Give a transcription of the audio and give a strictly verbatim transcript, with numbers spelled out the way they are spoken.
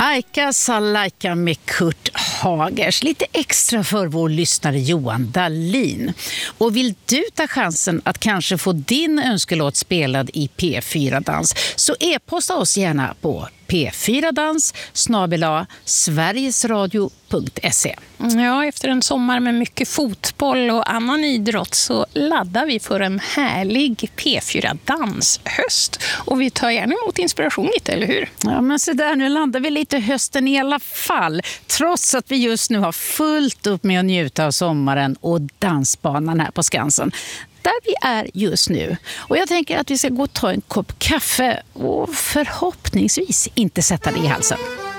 Laika Salaika med Kurt Hagers. Lite extra för vår lyssnare Johan Dahlin. Och vill du ta chansen att kanske få din önskelåt spelad i P fyra Dans, så e-posta oss gärna på p fyra dans snabel-a sverigesradio punkt se. Ja, efter en sommar med mycket fotboll och annan idrott så laddar vi för en härlig P fyra Dans-höst. Och vi tar gärna emot inspiration lite, eller hur? Ja, men så där, nu landar vi lite hösten i alla fall. Trots att vi just nu har fullt upp med att njuta av sommaren och dansbanan här på Skansen. Där vi är just nu. Och jag tänker att vi ska gå och ta en kopp kaffe och förhoppningsvis inte sätta det i halsen.